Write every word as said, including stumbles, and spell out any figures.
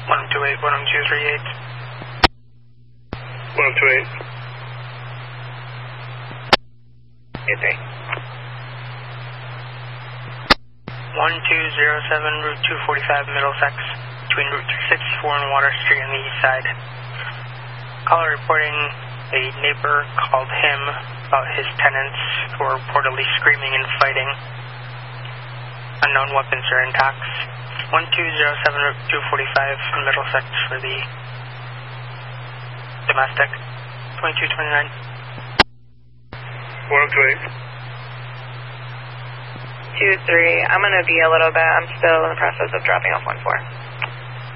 one two eight, one two three eight. one two eight. eight three. one two zero seven, Route two forty-five, Middlesex, between Route three sixty-four and Water Street on the east side. Caller reporting a neighbor called him about his tenants who are reportedly screaming and fighting. Unknown weapons are intact. one two zero seven, Route two forty-five, Middlesex for the domestic. twenty-two twenty-nine. one two eight. two three. I'm going to be a little bit, I'm still in the process of dropping off one four.